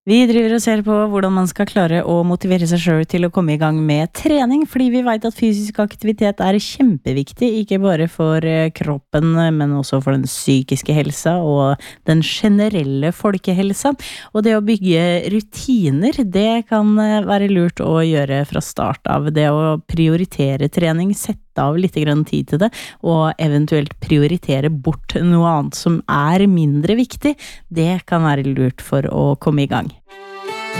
Vi driver og ser på hvordan man skal klare å motivere seg selv til å komme i gang med trening, fordi vi vet at fysisk aktivitet er kjempeviktig, ikke bare for kroppen, men også for den psykiske helsa og den generelle folkehelsa. Og det å bygge rutiner, det kan være lurt å gjøre fra start av. Det å prioritere trening, sette av litt grann tid til det, og eventuelt prioritere bort noe annet som er mindre viktig, det kan være lurt for å komme i gang.